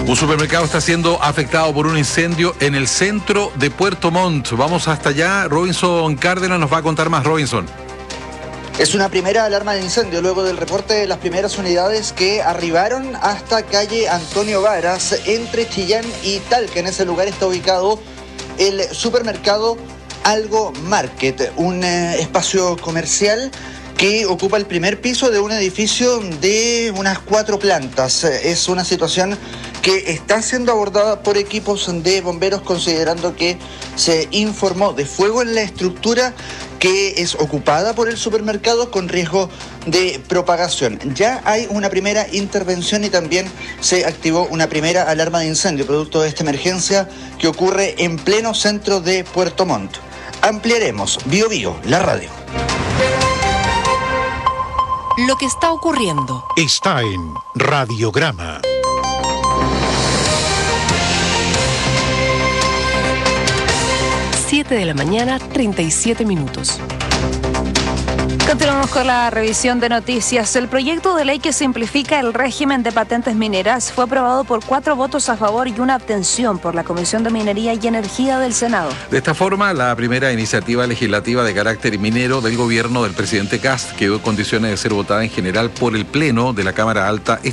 Un supermercado está siendo afectado por un incendio en el centro de Puerto Montt. Vamos hasta allá. Robinson Cárdenas nos va a contar más. Robinson. Es una primera alarma de incendio luego del reporte de las primeras unidades que arribaron hasta calle Antonio Varas, entre Chillán y Talca. En ese lugar está ubicado el supermercado Algo Market, un espacio comercial que ocupa el primer piso de un edificio de unas 4 plantas. Es una situación que está siendo abordada por equipos de bomberos, considerando que se informó de fuego en la estructura que es ocupada por el supermercado con riesgo de propagación. Ya hay una primera intervención y también se activó una primera alarma de incendio producto de esta emergencia que ocurre en pleno centro de Puerto Montt. Ampliaremos Bio Bio, la radio. Lo que está ocurriendo está en Radiograma. De la mañana, 37 minutos. Continuamos con la revisión de noticias. El proyecto de ley que simplifica el régimen de patentes mineras fue aprobado por 4 votos a favor y 1 abstención por la Comisión de Minería y Energía del Senado. De esta forma, la primera iniciativa legislativa de carácter minero del gobierno del presidente Kast quedó en condiciones de ser votada en general por el Pleno de la Cámara Alta